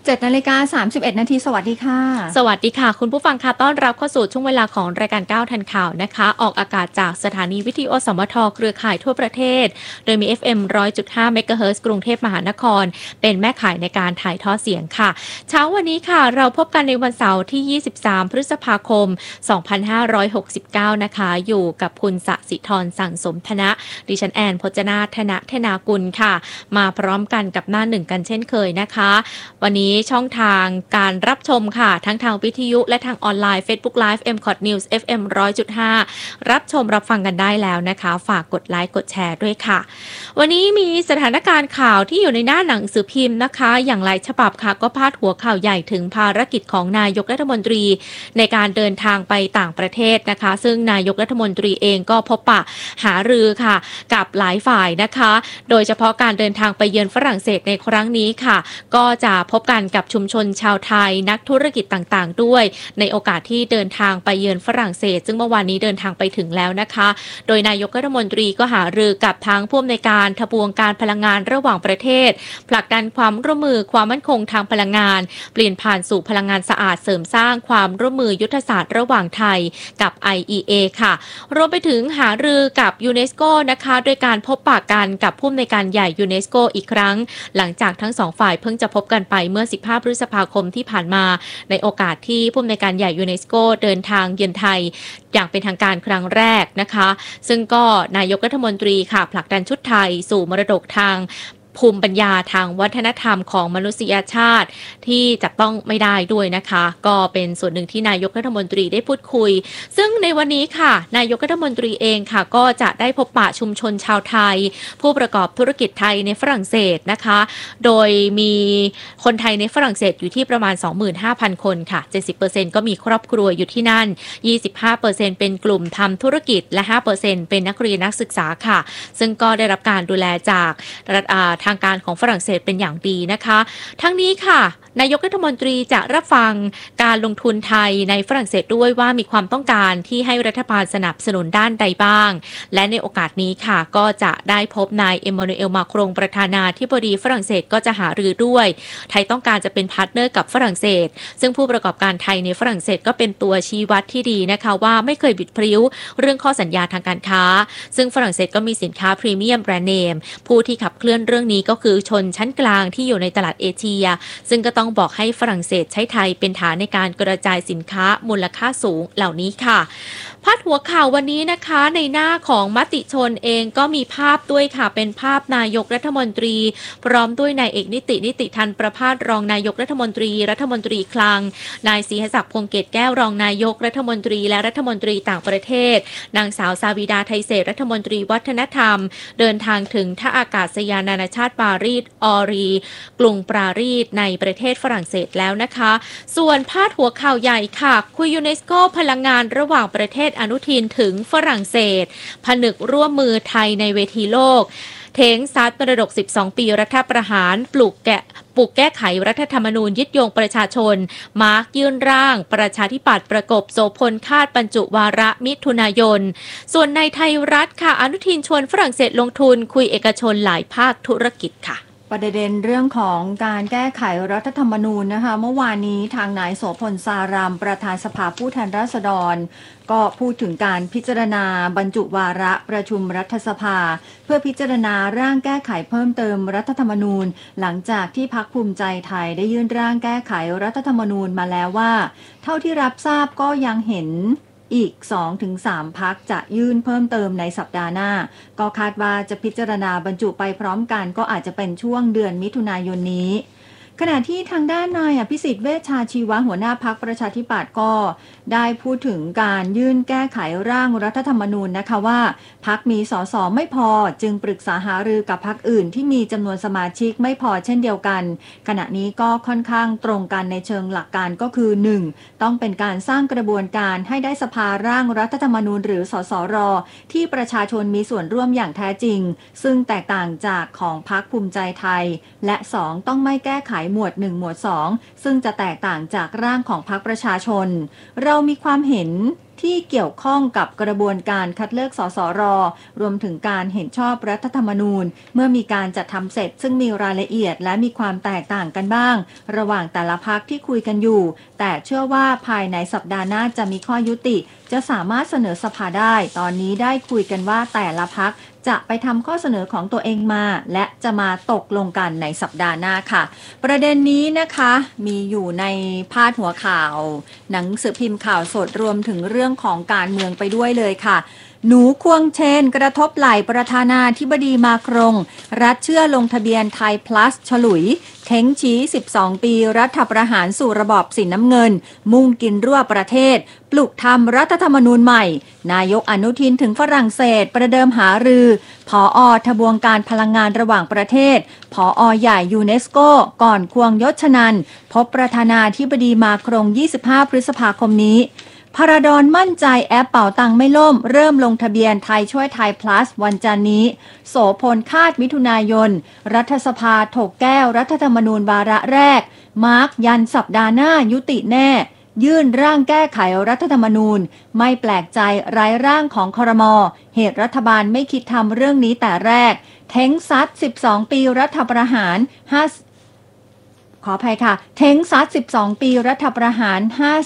7:31 นาทีสวัสดีค่ะสวัสดีค่ะคุณผู้ฟังค่ะต้อนรับเข้าสู่ช่วงเวลาของรายการ9ทันข่าวนะคะออกอากาศจากสถานีวิทยุอสมทเครือข่ายทั่วประเทศโดยมี FM 100.5เมกะเฮิรตซ์กรุงเทพมหานครเป็นแม่ข่ายในการถ่ายทอดเสียงค่ะเช้าวันนี้ค่ะเราพบกันในวันเสาร์ที่23พฤษภาคม2569นะคะอยู่กับคุณสสิธรสั่งสมธนะดิฉันแอนพจนาธนะเทนากุลค่ะมาพร้อมกันกับหน้าหนึ่งกันเช่นเคยนะคะวันนี้ช่องทางการรับชมค่ะทั้งทางวิทยุและทางออนไลน์ Facebook Live MCOT News FM 100.5รับชมรับฟังกันได้แล้วนะคะฝากกดไลค์กดแชร์ด้วยค่ะวันนี้มีสถานการณ์ข่าวที่อยู่ในหน้าหนังสือพิมพ์นะคะอย่างหลายฉบับค่ะก็พาดหัวข่าวใหญ่ถึงภารกิจของนายกรัฐมนตรีในการเดินทางไปต่างประเทศนะคะซึ่งนายกรัฐมนตรีเองก็พบปะหารือค่ะกับหลายฝ่ายนะคะโดยเฉพาะการเดินทางไปเยือนฝรั่งเศสในครั้งนี้ค่ะก็จะพบกันกับชุมชนชาวไทยนักธุรกิจต่างๆด้วยในโอกาสที่เดินทางไปเยือนฝรั่งเศสซึ่งเมื่อวานนี้เดินทางไปถึงแล้วนะคะโดยนายกรัฐมนตรีก็หารือกับทั้งผู้อำนวยการทบวงการพลังงานระหว่างประเทศผลักดันความร่วมมือความมั่นคงทางพลังงานเปลี่ยนผ่านสู่พลังงานสะอาดเสริมสร้างความร่วมมือยุทธศาสตร์ระหว่างไทยกับ IEA ค่ะรวมไปถึงหารือกับยูเนสโกนะคะโดยการพบปะกันกับผู้อำนวยการใหญ่ยูเนสโกอีกครั้งหลังจากทั้งสองฝ่ายเพิ่งจะพบกันไปเมื่อ15พฤษภาคมที่ผ่านมาในโอกาสที่ผู้อำนวยการใหญ่ยูเนสโกเดินทางเยือนไทยอย่างเป็นทางการครั้งแรกนะคะซึ่งก็นายกรัฐมนตรีค่ะผลักดันชุดไทยสู่มรดกทางภูมิปัญญาทางวัฒนธรรมของมนุษยชาติที่จับต้องไม่ได้ด้วยนะคะก็เป็นส่วนหนึ่งที่นายกรัฐมนตรีได้พูดคุยซึ่งในวันนี้ค่ะนายกรัฐมนตรีเองค่ะก็จะได้พบปะชุมชนชาวไทยผู้ประกอบธุรกิจไทยในฝรั่งเศสนะคะโดยมีคนไทยในฝรั่งเศสอยู่ที่ประมาณ 25,000 คนค่ะ 70% ก็มีครอบครัวอยู่ที่นั่น 25% เป็นกลุ่มทำธุรกิจและ 5% เป็นนักเรียนนักศึกษาค่ะซึ่งก็ได้รับการดูแลจากทางการของฝรั่งเศสเป็นอย่างดีนะคะทั้งนี้ค่ะนายกรัฐมนตรีจะรับฟังการลงทุนไทยในฝรั่งเศสด้วยว่ามีความต้องการที่ให้รัฐบาลสนับสนุนด้านใดบ้างและในโอกาสนี้ค่ะก็จะได้พบนายเอ็มมานูเอลมาครงประธานาธิบดีฝรั่งเศสก็จะหารือด้วยไทยต้องการจะเป็นพาร์ทเนอร์กับฝรั่งเศสซึ่งผู้ประกอบการไทยในฝรั่งเศสก็เป็นตัวชี้วัดที่ดีนะคะว่าไม่เคยบิดพริ้วเรื่องข้อสัญญาทางการค้าซึ่งฝรั่งเศสก็มีสินค้าพรีเมียมแบรนด์เนมผู้ที่ขับเคลื่อนเรื่องนี้ก็คือชนชั้นกลางที่อยู่ในตลาดเอเชียซึ่งก็ต้องบอกให้ฝรั่งเศสใช้ไทยเป็นฐานในการกระจายสินค้ามูลค่าสูงเหล่านี้ค่ะพาดหัวข่าววันนี้นะคะในหน้าของมติชนเองก็มีภาพด้วยค่ะเป็นภาพนายกรัฐมนตรีพร้อมด้วยนายเอกนิติธันประภาสรองนายกรัฐมนตรีคลังนายศรีหศักดิ์พงษ์เกตแก้วรองนายกรัฐมนตรีและรัฐมนตรีต่างประเทศนางสาวซาวิดาไทเศษรัฐมนตรีวัฒนธรรมเดินทางถึงท่าอากาศยานนานาชาติปารีสออรีกรุงปารีสในประเทศฝรั่งเศสแล้วนะคะส่วนพาดหัวข่าวใหญ่ค่ะคุยยูเนสโกพลังงานระหว่างประเทศอนุทินถึงฝรั่งเศสผนึกร่วมมือไทยในเวทีโลกเทงซัดมรดก12 ปีรัฐประหารปลูกแก้ไขรัฐธรรมนูญยึดโยงประชาชนมาร์กยื่นร่างประชาธิปัตย์ประกบโสพลคาดบรรจุวาระมิถุนายนส่วนในไทยรัฐค่ะอนุทินชวนฝรั่งเศสลงทุนคุยเอกชนหลายภาคธุรกิจค่ะประเด็นเรื่องของการแก้ไขรัฐธรรมนูญนะคะเมื่อวานนี้ทางนายโสพลสารามประธานสภาผู้แทนราษฎรก็พูดถึงการพิจารณาบรรจุวาระประชุมรัฐสภาเพื่อพิจารณาร่างแก้ไขเพิ่มเติมรัฐธรรมนูญหลังจากที่พรรคภูมิใจไทยได้ยื่นร่างแก้ไขรัฐธรรมนูญมาแล้วว่าเท่าที่รับทราบก็ยังเห็นอีก 2-3 พรรคจะยื่นเพิ่มเติมในสัปดาห์หน้าก็คาดว่าจะพิจารณาบรรจุไปพร้อมกันก็อาจจะเป็นช่วงเดือนมิถุนายนนี้ขณะที่ทางด้านนายอภิสิทธิ์เวชชาชีวะหัวหน้าพรรคประชาธิปัตย์ก็ได้พูดถึงการยื่นแก้ไขร่างรัฐธรรมนูญนะคะว่าพรรคมีสสไม่พอจึงปรึกษาหารือกับพรรคอื่นที่มีจำนวนสมาชิกไม่พอเช่นเดียวกันขณะนี้ก็ค่อนข้างตรงกันในเชิงหลักการก็คือ 1. ต้องเป็นการสร้างกระบวนการให้ได้สภาร่างรัฐธรรมนูญหรือสสรที่ประชาชนมีส่วนร่วมอย่างแท้จริงซึ่งแตกต่างจากของพรรคภูมิใจไทยและ 2. ต้องไม่แก้ไขหมวด 1 หมวด 2 ซึ่งจะแตกต่างจากร่างของพรรคประชาชนเรามีความเห็นที่เกี่ยวข้องกับกระบวนการคัดเลือกสสร.รวมถึงการเห็นชอบรัฐธรรมนูญเมื่อมีการจัดทำเสร็จซึ่งมีรายละเอียดและมีความแตกต่างกันบ้างระหว่างแต่ละพรรคที่คุยกันอยู่แต่เชื่อว่าภายในสัปดาห์หน้าจะมีข้อยุติจะสามารถเสนอสภาได้ตอนนี้ได้คุยกันว่าแต่ละพรรคจะไปทำข้อเสนอของตัวเองมาและจะมาตกลงกันในสัปดาห์หน้าค่ะประเด็นนี้นะคะมีอยู่ในพาดหัวข่าวหนังสือพิมพ์ข่าวสดรวมถึงเรื่องของการเมืองไปด้วยเลยค่ะหนูควงเชนกระทบไหล่ประธานาธิบดีมาครงรัฐเชื่อลงทะเบียนไทยพลัสฉลุยเท้งชี้12ปีรัฐประหารสู่ระบอบสีน้ำเงินมุ่งกินรั่วประเทศปลุกทำรัฐธรรมนูญใหม่นายกอนุทินถึงฝรั่งเศสประเดิมหารือผอ.ทบวงการพลังงานระหว่างประเทศผอ.ใหญ่ยูเนสโกก่อนควงยศนันท์พบประธานาธิบดีมาครง25 พฤษภาคมนี้พาราดอนมั่นใจแอปเป่าตังไม่ล่มเริ่มลงทะเบียนไทยช่วยไทย plus วันจันทร์นี้โสพลคาดมิถุนายนรัฐสภาถกแก้วรัฐธรรมนูญวาระแรกมาร์กยันสัปดาห์หน้ายุติแน่ยื่นร่างแก้ไขรัฐธรรมนูญไม่แปลกใจไร้ร่างของครม.เหตุรัฐบาลไม่คิดทำเรื่องนี้แต่แรกเท้งซัด12 ปีรัฐประหารขออภัยค่ะเท้งซัด12 ปีรัฐประหาร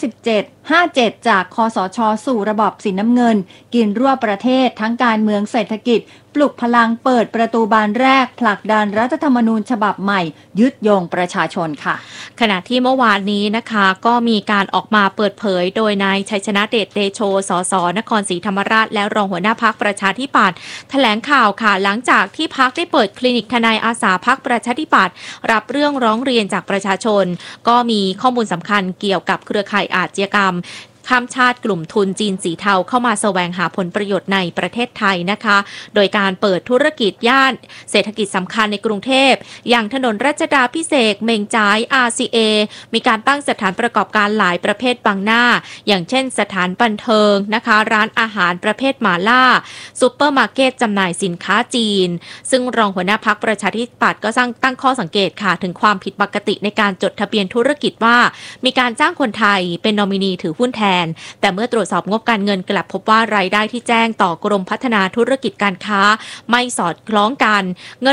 57จากคสช.สู่ระบอบสีน้ำเงินกินรั่วประเทศทั้งการเมืองเศรษฐกิจปลุกพลังเปิดประตูบานแรกผลักดันรัฐธรรมนูญฉบับใหม่ยึดโยงประชาชนค่ะขณะที่เมื่อวานนี้นะคะก็มีการออกมาเปิดเผยโดยนายชัยชนะเดชเตโชสสนครศรีธรรมราชและรองหัวหน้าพรรคประชาธิปัตย์แถลงข่าวค่ะหลังจากที่พรรคได้เปิดคลินิกทนายอาสาพรรคประชาธิปัตย์รับเรื่องร้องเรียนจากประชาชนก็มีข้อมูลสำคัญเกี่ยวกับเครือข่ายอาชญากรรมข้ามชาติกลุ่มทุนจีนสีเทาเข้ามาแสวงหาผลประโยชน์ในประเทศไทยนะคะโดยการเปิดธุรกิจย่านเศรษฐกิจสำคัญในกรุงเทพอย่างถนนรัชดาภิเษกเมงจ่าย RCA มีการตั้งสถานประกอบการหลายประเภทบังหน้าอย่างเช่นสถานบันเทิงนะคะร้านอาหารประเภทหม่าล่าซุปเปอร์มาร์เก็ตจำหน่ายสินค้าจีนซึ่งรองหัวหน้าพรรคประชาธิปัตย์ก็ตั้งข้อสังเกตค่ะถึงความผิดปกติในการจดทะเบียนธุรกิจว่ามีการจ้างคนไทยเป็นนอมินีถือหุ้นแทนแต่เมื่อตรวจสอบงบการเงินกลับพบว่ารายได้ที่แจ้งต่อกรมพัฒนาธุรกิจการค้าไม่สอดคล้องกัน